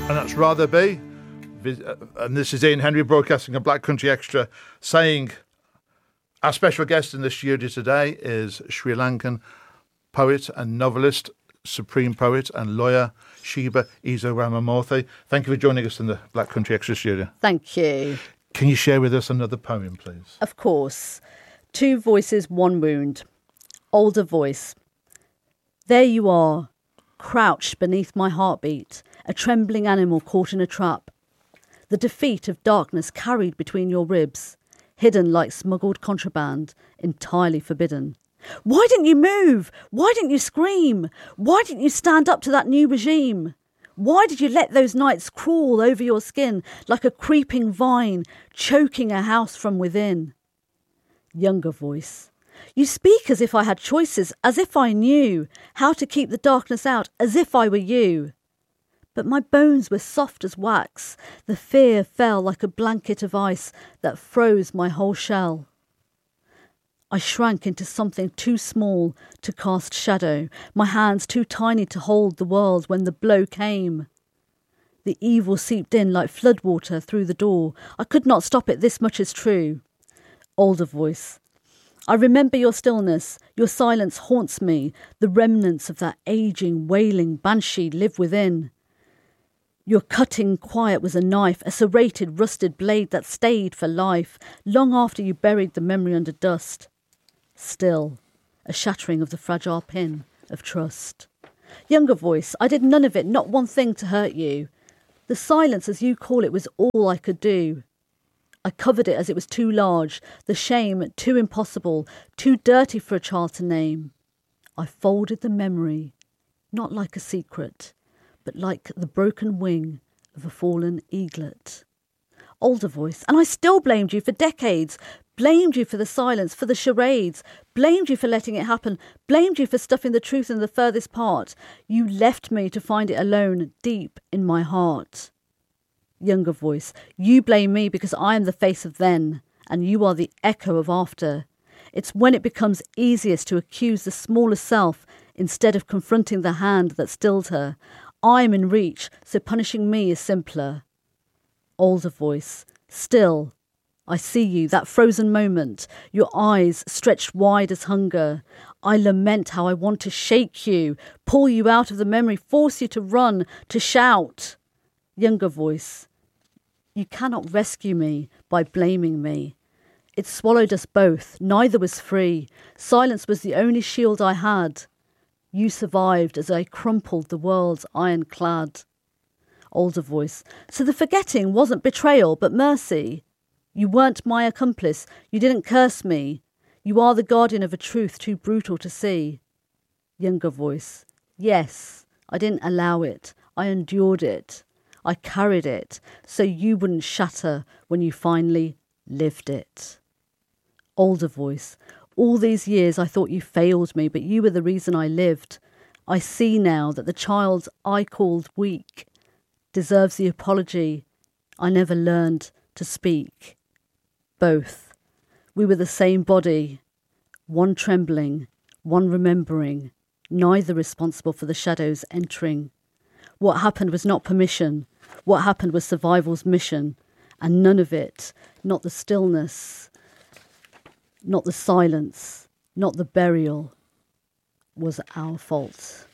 And that's Rather Be. And this is Ian Henry broadcasting a Black Country Extra saying our special guest in the studio today is Sri Lankan poet and novelist, supreme poet and lawyer Shiba Izo Ramamurthy. Thank you for joining us in the Black Country Extra studio. Thank you. Can you share with us another poem, please? Of course. Two voices, one wound. Older voice. There you are, crouched beneath my heartbeat, a trembling animal caught in a trap. The defeat of darkness carried between your ribs, hidden like smuggled contraband, entirely forbidden. Why didn't you move? Why didn't you scream? Why didn't you stand up to that new regime? Why did you let those nights crawl over your skin like a creeping vine, choking a house from within? Younger voice. You speak as if I had choices, as if I knew how to keep the darkness out, as if I were you. But my bones were soft as wax. The fear fell like a blanket of ice that froze my whole shell. I shrank into something too small to cast shadow, my hands too tiny to hold the world when the blow came. The evil seeped in like floodwater through the door. I could not stop it, this much is true. Older voice. I remember your stillness, your silence haunts me. The remnants of that aging, wailing banshee live within. Your cutting quiet was a knife, a serrated, rusted blade that stayed for life, long after you buried the memory under dust. Still, a shattering of the fragile pin of trust. Younger voice, I did none of it, not one thing to hurt you. The silence, as you call it, was all I could do. I covered it as it was too large, the shame too impossible, too dirty for a child to name. I folded the memory, not like a secret, but like the broken wing of a fallen eaglet. Older voice, and I still blamed you for decades, blamed you for the silence, for the charades, blamed you for letting it happen, blamed you for stuffing the truth in the furthest part. You left me to find it alone, deep in my heart. Younger voice, you blame me because I am the face of then, and you are the echo of after. It's when it becomes easiest to accuse the smaller self instead of confronting the hand that stilled her. I'm in reach, so punishing me is simpler. Older voice, still, I see you, that frozen moment, your eyes stretched wide as hunger. I lament how I want to shake you, pull you out of the memory, force you to run, to shout. Younger voice, you cannot rescue me by blaming me. It swallowed us both, neither was free. Silence was the only shield I had. You survived as I crumpled the world's ironclad. Older voice, so the forgetting wasn't betrayal but mercy. You weren't my accomplice, you didn't curse me. You are the guardian of a truth too brutal to see. Younger voice, yes, I didn't allow it, I endured it. I carried it so you wouldn't shatter when you finally lived it. Older voice, all these years I thought you failed me, but you were the reason I lived. I see now that the child I called weak deserves the apology I never learned to speak. Both. We were the same body, one trembling, one remembering, neither responsible for the shadows entering. What happened was not permission. What happened was survival's mission. And none of it, not the stillness, not the silence, not the burial, was our fault.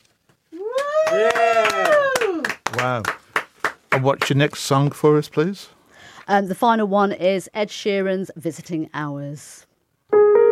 Yeah. Wow. And what's your next song for us, please? The final one is Ed Sheeran's Visiting Hours.